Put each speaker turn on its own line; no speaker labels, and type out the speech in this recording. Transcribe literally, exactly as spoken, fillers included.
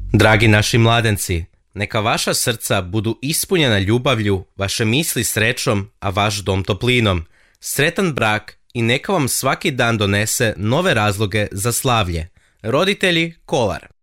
Dragi naši mladenci, neka vaša srca budu ispunjena ljubavlju, vaše misli srećom, a vaš dom toplinom. Sretan brak i neka vam svaki dan donese nove razloge za slavlje. Roditelji Kolar.